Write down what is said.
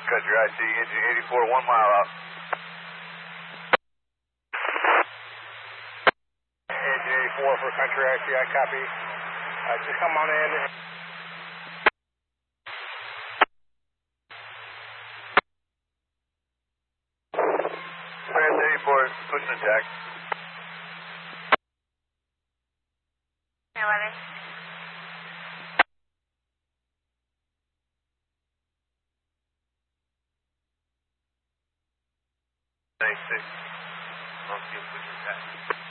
Country IC, engine 84, 1 mile out. Engine 84 for Country IC, I copy. Just come on in. France 84, pushing attack. 11. Thanks, 6. I'll see you pushing attack.